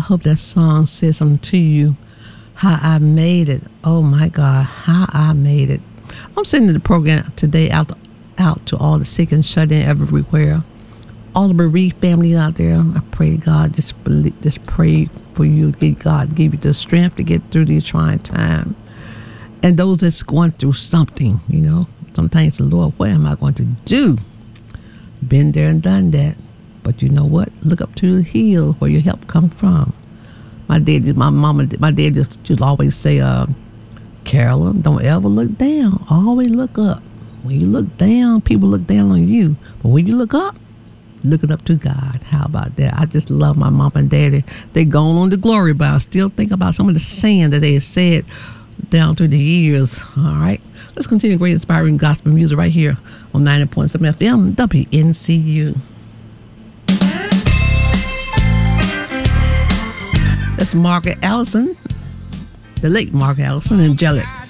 I hope that song says something to you. How I made it. Oh my God, how I made it. I'm sending the program today out to all the sick and shut in everywhere. All the bereaved family out there. I pray God just pray for you. God give you the strength to get through these trying times. And those that's going through something, you know. Sometimes the Lord, what am I going to do? Been there and done that. But you know what? Look up to the hill where your help comes from. My dad just always say, Carolyn, don't ever look down. Always look up. When you look down, people look down on you. But when you look up, looking up to God. How about that? I just love my mom and daddy. They gone on to glory, but I still think about some of the saying that they had said down through the years. All right. Let's continue great inspiring gospel music right here on 90.7 FM WNCU. That's Margaret Allison, the late Margaret Allison, Angelic.